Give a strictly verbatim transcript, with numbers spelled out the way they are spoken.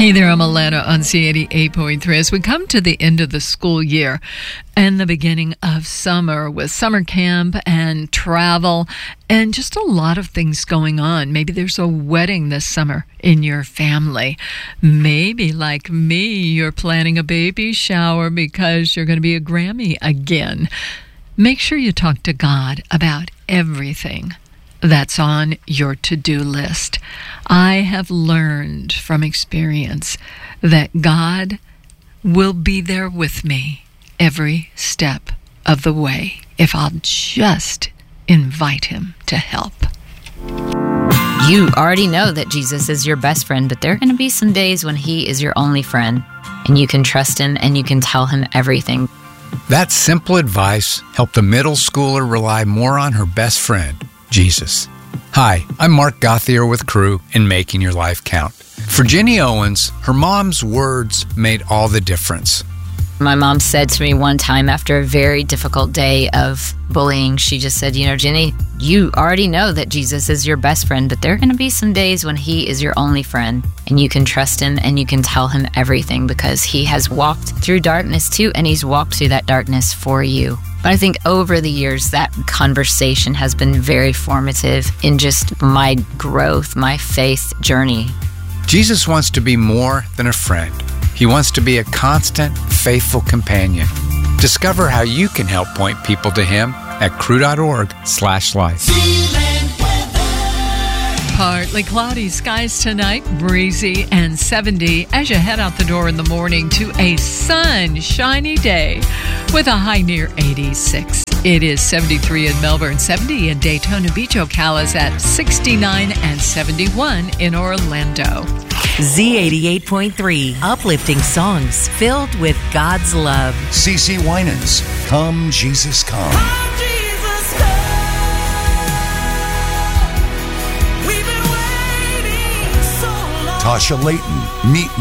Hey there, I'm Alana on C eighty-eight point three. As we come to the end of the school year and the beginning of summer with summer camp and travel and just a lot of things going on. Maybe there's a wedding this summer in your family. Maybe, like me, you're planning a baby shower because you're going to be a Grammy again. Make sure you talk to God about everything that's on your to-do list. I have learned from experience that God will be there with me every step of the way if I'll just invite him to help. You already know that Jesus is your best friend, but there are going to be some days when he is your only friend, and you can trust him and you can tell him everything. That simple advice helped a middle schooler rely more on her best friend, Jesus. Hi, I'm Mark Gauthier with Crew in Making Your Life Count. For Jenny Owens, her mom's words made all the difference. My mom said to me one time after a very difficult day of bullying, she just said, you know, Jenny, you already know that Jesus is your best friend, but there are going to be some days when he is your only friend, and you can trust him and you can tell him everything because he has walked through darkness too, and he's walked through that darkness for you. But I think over the years, that conversation has been very formative in just my growth, my faith journey. Jesus wants to be more than a friend. He wants to be a constant, faithful companion. Discover how you can help point people to him at crew.org slash life. Partly cloudy skies tonight, breezy and seventy as you head out the door in the morning to a sunshiny day with a high near eighty-six. It is seventy-three in Melbourne, seventy in Daytona Beach. Ocala's at sixty-nine and seventy-one in Orlando. Z eighty-eight point three, uplifting songs filled with God's love. CeCe Winans, Come Jesus Come. Come Jesus Come. We've been waiting so long. Tasha Layton, Meet